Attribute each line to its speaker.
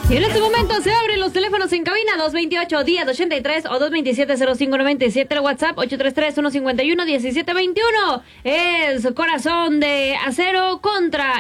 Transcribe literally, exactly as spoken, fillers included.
Speaker 1: Y en este momento se abren los teléfonos en cabina dos veintiocho, diez ochenta y tres o dos veintisiete, cero cinco noventa y siete, el WhatsApp ocho tres tres, uno cincuenta y uno, diecisiete veintiuno. Es Corazón de Acero contra